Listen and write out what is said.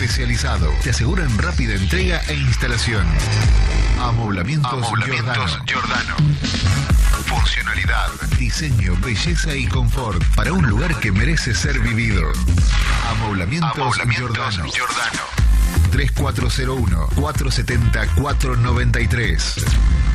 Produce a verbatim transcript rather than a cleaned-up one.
especializado. Te aseguran rápida entrega e instalación. Amoblamientos, Amoblamientos Giordano. Funcionalidad, diseño, belleza y confort para un lugar que merece ser vivido. Amoblamientos, Amoblamientos Giordano. Giordano. tres cuatro cero uno, cuatro siete cero, cuatro nueve tres.